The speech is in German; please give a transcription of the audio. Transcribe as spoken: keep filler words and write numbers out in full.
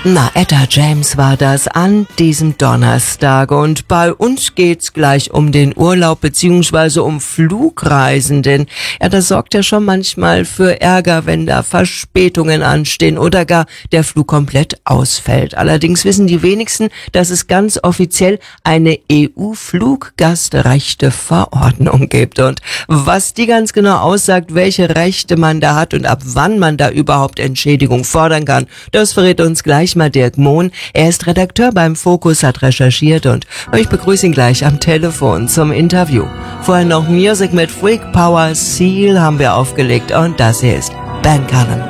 Na, Etta James war das an diesem Donnerstag und bei uns geht's gleich um den Urlaub beziehungsweise um Flugreisen, denn ja, das sorgt ja schon manchmal für Ärger, wenn da Verspätungen anstehen oder gar der Flug komplett ausfällt. Allerdings wissen die wenigsten, dass es ganz offiziell eine E U-Fluggastrechteverordnung gibt und was die ganz genau aussagt, welche Rechte man da hat und ab wann man da überhaupt Entschädigung fordern kann, das verrät uns gleich mal Dirk Mohn. Er ist Redakteur beim Focus, hat recherchiert und ich begrüße ihn gleich am Telefon zum Interview. Vorher noch Music mit Freak Power Seal haben wir aufgelegt und das hier ist Ben Cullen.